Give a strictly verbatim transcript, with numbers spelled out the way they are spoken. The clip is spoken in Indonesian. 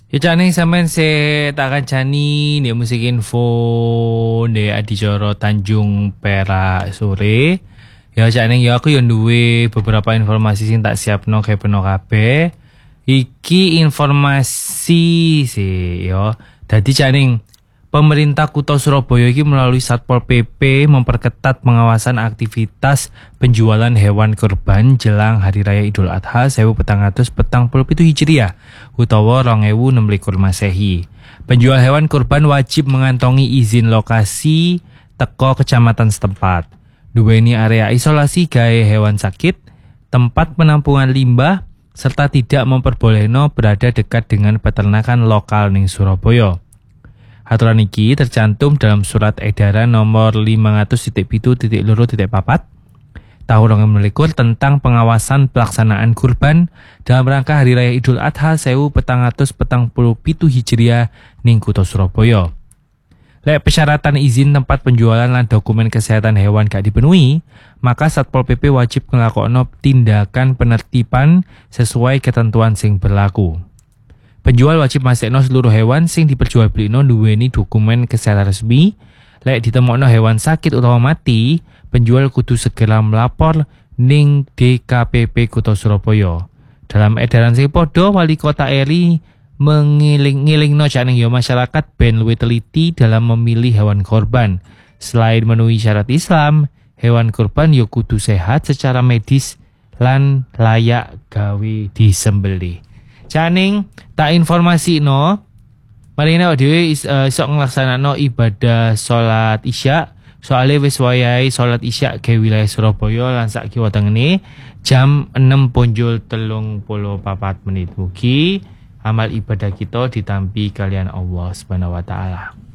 Ya jane sampean se tak kancani nih musik info nih adicara Tanjung Perak sore. Ya jane ya aku yo duwe beberapa informasi sing tak siapno kayak peno kabeh. Iki informasi sih yo. Dadi jane pemerintah Kota Surabaya iki melalui Satpol P P memperketat pengawasan aktivitas penjualan hewan kurban jelang Hari Raya Idul Adha seribu empat ratus empat puluh tujuh Hijriah utawa dua ribu enam belas Masehi. Penjual hewan kurban wajib mengantongi izin lokasi teko kecamatan setempat. Duweni area isolasi gawe hewan sakit, tempat penampungan limbah serta tidak memperbolehno berada dekat dengan peternakan lokal ning Surabaya. Aturan iki tercantum dalam surat edaran nomor lima ratus pitu titik loro titik papat tahun dua ribu dua puluh tentang pengawasan pelaksanaan kurban dalam rangka Hari Raya Idul Adha seribu empat ratus empat puluh tujuh Hijriah ning Kota Surabaya. Lek persyaratan izin tempat penjualan lan dokumen kesehatan hewan gak dipenuhi, maka Satpol P P wajib nglakokno tindakan penertiban sesuai ketentuan sing berlaku. Penjual wajib masekno seluruh hewan sing diperjualbelino duweni dokumen kesehatan resmi. Lek ditemokno hewan sakit utawa mati, penjual kudu segera melapor ning D K P P Kota Surabaya. Dalam edaran sing padha, Wali Kota Eri mengiling-ngilingno janing yo masyarakat ben luwih teliti dalam memilih hewan korban. Selain memenuhi syarat Islam, hewan korban yo kudu sehat secara medis lan layak gawe disembelih. Caning tak informasi no, mari nek dhewe uh, iso nglaksanakno ibadah salat Isya. Soale wis wayahe salat Isya ke wilayah Surabaya lan sak kiwa tengene jam enam punjul telung puluh papat menit. Mugi amal ibadah kita ditampi kalian Allah Subhanahu wa taala.